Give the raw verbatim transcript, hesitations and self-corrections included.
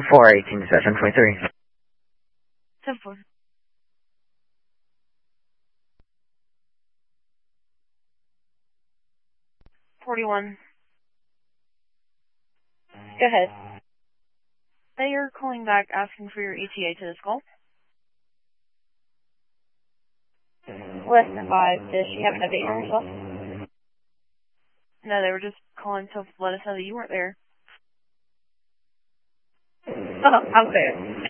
four, eighteen to seven twenty-three. ten four. forty-one. Go ahead. They are calling back asking for your E T A to this call. Less than five. Does she have an update on herself? No, they were just calling to let us know that you weren't there. Oh, I'm there.